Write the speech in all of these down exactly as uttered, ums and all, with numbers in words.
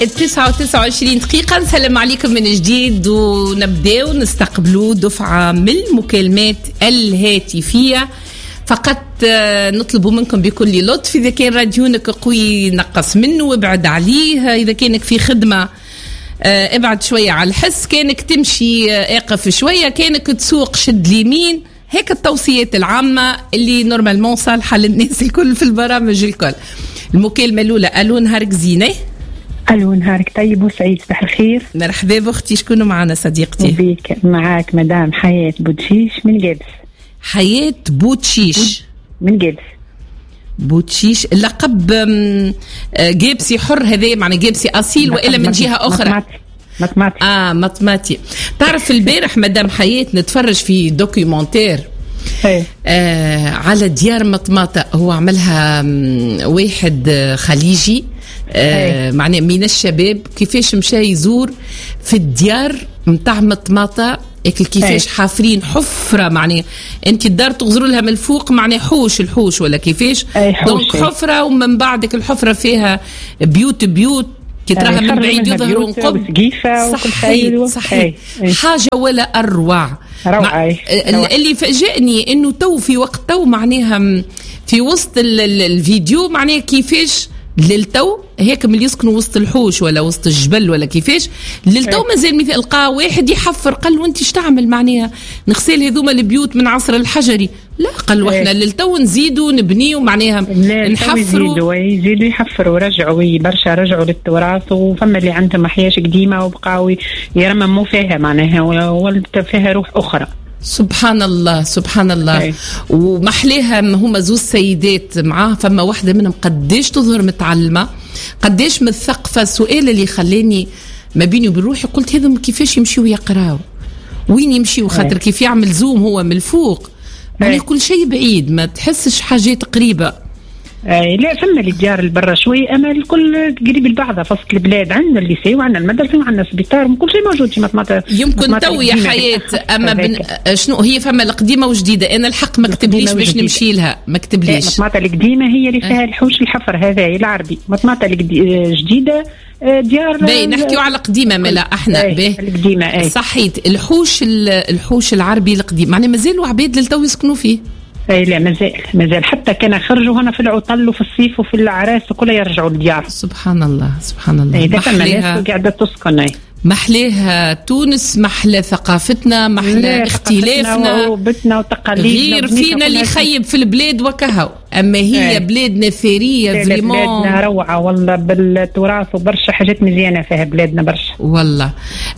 التسعة وتسعة وعشرين دقيقة. نسلم عليكم من جديد ونبدأ نستقبلوا دفعة من المكالمات الهاتفية. فقط نطلبوا منكم بكل لطف إذا كان راديونك قوي نقص منه وابعد عليه، إذا كانك في خدمة ابعد شوية على الحس، كانك تمشي اقف شوية، كانك تسوق شد اليمين. هيك التوصيات العامة اللي نورمالمون صالحة للناس الكل في البرامج الكل. المكالمة الأولى. ألو نهارك زينة. ألو نهارك طيب وسعيد، صباح الخير. مرحبا بأختي، شكونه معنا صديقتي؟ بيك معاك مدام حياة بوتشيش من جابس. حياة بوتشيش من جابس. بوتشيش اللقب جابسي حر هذا معنى جابسي أصيل وإلا من جهة أخرى؟ مطماتي. آه مطماتي. تعرف البارح مدام حياة نتفرج في دوكيومنتير آه على ديار مطماطة، هو عملها واحد خليجي آه معناه من الشباب كيفاش مشى يزور في الديار متاع مطماطة اكل كيفاش حافرين حفرة، معناه انت الدار تغزروا لها من الفوق معناه حوش الحوش ولا كيفاش دونك حفرة، ومن بعدك الحفرة فيها بيوت بيوت كي تراها من بعيد يظهروا نقب صحيح صحيح حاجة ولا أروع. روعة. اللي فاجأني انه تو في وقت تو معناها في وسط الفيديو معناها كيفاش للتو هيك من يسكنوا وسط الحوش ولا وسط الجبل ولا كيفاش للتو مازال مثل القى واحد يحفر، قال له انت ايش تعمل معناها نغسل هذوما البيوت من عصر الحجري؟ لا قال احنا للتو نزيدوا نبنيوا معناها نحفروا يزيدوا يزيدوا يحفروا رجعوا برشا رجعوا للتراث، وفما اللي عندهم احياش قديمه وبقاو يرمموا فيها معناها ولت فيها روح اخرى. سبحان الله سبحان الله. أي. ومحليها هما زوز سيدات معاه، فما واحدة منهم قديش تظهر متعلمة قديش مثقفة. السؤال اللي خلاني ما بيني وبين روحي قلت هذم كيفاش يمشيوا يقراوا وين يمشيوا، خاطر كيف يعمل زوم هو من الفوق يعني كل شيء بعيد ما تحسش حاجات قريبة. آه لا فما اللي ديار البرة شوي، أما الكل قريب البعض في وسط البلاد. عندنا الليسي وعندنا المدرسة وعندنا السبيطار وكل شيء موجود في مطماطة. يمكن تو يا حياة أما بن... شنو هي فما القديمة وجديدة؟ أنا الحق ما كتبليش باش نمشي لها، ما كتبليش. مطماطة القديمة هي اللي فيها الحوش الحفر هذا العربي. مطماطة الجديدة ديار باي نحكيو على قديمة ملا احنا باي القديمة. اي صحيت. الحوش الحوش العربي القديم معناه مازالوا عباد للتو يسكنوا فيه. اي لا مازال مازال حتى كان خرجوا هنا في العطل وفي الصيف وفي العراس وكلها يرجعوا للديار. سبحان الله سبحان الله. اي محليها قاعده تسكن. اي محليها تونس، محلى ثقافتنا، محلى اختلافنا وعروبتنا وتقاليدنا، غير فينا اللي يخيب في البلاد وكهو، اما هي اي. بلادنا ثريه فريمون، بلادنا روعه والله بالتراث وبرشا حاجات مزيانه فيها بلادنا برشا والله.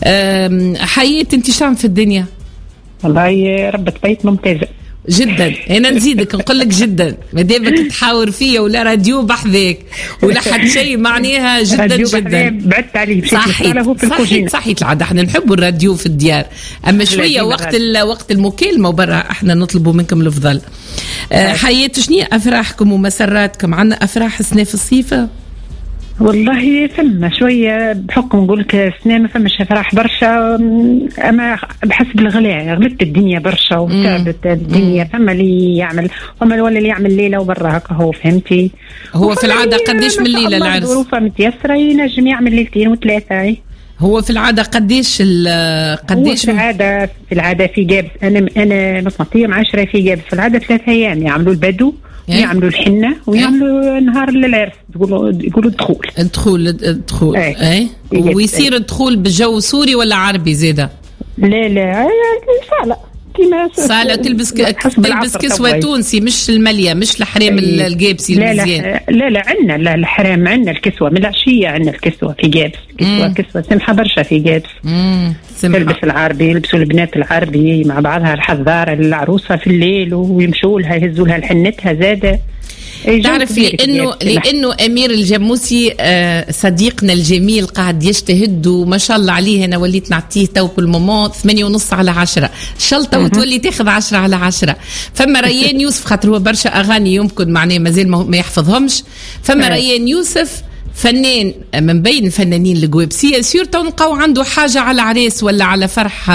حياة انت شعم في الدنيا؟ والله ربة بيت ممتازه جدا. هنا نزيدك نقول لك جدا ما دامك تحاور فيا ولا راديو بحذاك ولا حد شيء معناها جدا جدا بعدت عليه. صحيح صحيح صحيح. العاده احنا نحبوا الراديو في الديار، اما شويه وقت وقت المكالمه وبرا احنا نطلبوا منكم الافضل. أه حياة شنو افراحكم ومسراتكم؟ عندنا افراح السنه في الصيفه والله ثم شوية بحكم نقول لك السنة ما فماش فرح برشا، أما بحسب الغلاء غلت الدنيا برشا وتعبت الدنيا. فما اللي يعمل فما ولا اللي يعمل ليلة وبرا هكا هو فهمتي. هو في العادة قديش من ليلة العرس؟ ظروفه متيسرة ينجم يعمل ليلتين وثلاثة. هو في العادة قديش قديش في العادة في العادة في جابس أنا أنا مصمتية معاشرة في جابس في العادة ثلاثة أيام يعملوا البدو إيه؟ يعملوا الحنة ويعملوا إيه؟ نهار للعرس يقولوا يقولوا الدخول الدخول الدخول اي إيه؟ ويصير الدخول بالجو سوري ولا عربي زيادة؟ لا لا صالة كيما صالة تلبس تلبس كسوة تونسي مش المالية مش الحرام إيه؟ الجابسي لا لا لا لا عندنا لا الحرام عندنا الكسوة من العشية عندنا الكسوة في جابس كسوة مم. كسوة سمحة برشا في جابس. تلبس العربي يلبسوا البنات العربي مع بعضها الحذارة العروسة في الليل ويمشوا لها يهزوا لها الحنتها زادة. تعرف لأنه لأنه أمير الجموسي آه صديقنا الجميل قاعد يجتهد وما شاء الله عليه. أنا وليت نعطيه تو بالمومون ثمانية ونص على عشرة شلطة وتولي تاخذ عشرة على عشرة. فما ريان يوسف خاطر هو برشا أغاني يمكن معناه مازال ما يحفظهمش. فما ريان يوسف فنان من بين الفنانين الجويبسية سيرتو نلقاو عنده حاجة على عريس ولا على فرح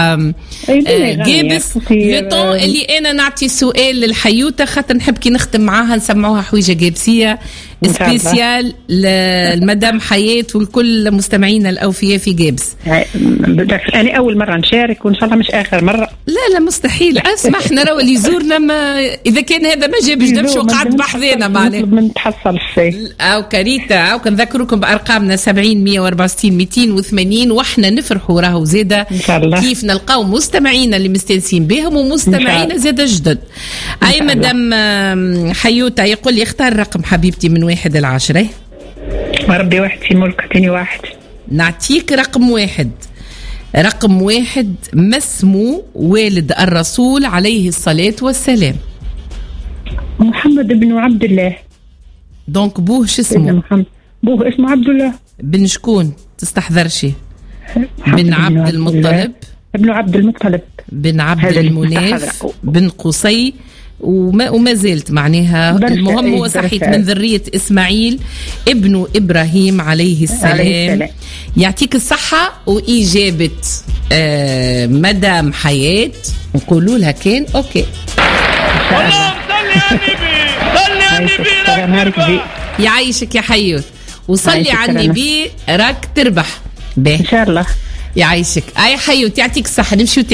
جابس لطون اللي أنا نعطي سؤال للحيوتة خاطر نحب كي نختم معاها نسمعوها حويجة جابسية سبيسيال للمدام حياة والكل مستمعينا الأوفياء في جابس. أنا أول مرة نشارك وإن شاء الله مش آخر مرة. لا لا مستحيل. اسمح احنا راه اللي يزورنا ما إذا كان هذا ما جابش نمشي وقعد بحذنا معنا. من تحصل شيء. أو كريتا أو كنذكركم بأرقامنا سبعين مية وأربعة وستين مئتين وثمانين وإحنا نفرحوا راهو زيادة كيف نلقاو مستمعينا اللي مستانسين بهم ومستمعينا زيادة جدد. أي مدام حيوتا يقول لي اختار رقم حبيبتي من واحد العشرة. ربي واحد في ملك تاني واحد. نعطيك رقم واحد. رقم واحد ما اسمه والد الرسول عليه الصلاة والسلام؟ محمد بن عبد الله. دونك بوه شو اسمه؟ محمد بوه اسمه عبد الله. بن شكون تستحضرش؟ بن عبد المطلب. ابن عبد المطلب. بن عبد المناف. بن قصي. وما, وما زلت معناها المهم هو صحيت من ذرية إسماعيل ابن إبراهيم عليه السلام, عليه السلام. يعطيك الصحة. وإجابة آه مدام حياة نقولوا لها كان أوكي. يعيشك يا حيوت وصلي على النبي راك تربح به إن شاء الله. يعيشك. أي حيوت يعطيك الصحة. نمشي